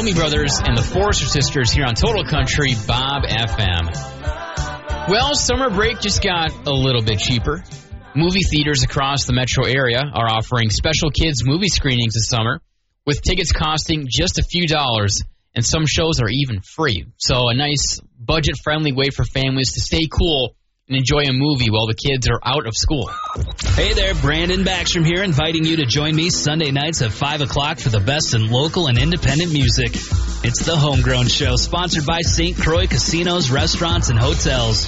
Iommi Brothers and the Forrester Sisters here on Total Country Bob FM. Well, summer break just got a little bit cheaper. Movie theaters across the metro area are offering special kids movie screenings this summer, with tickets costing just a few dollars, and some shows are even free. So a nice budget-friendly way for families to stay cool and enjoy a movie while the kids are out of school. Hey there, Brandon Backstrom here, inviting you to join me Sunday nights at 5 o'clock for the best in local and independent music. It's the Homegrown Show, sponsored by St. Croix Casinos, Restaurants, and Hotels.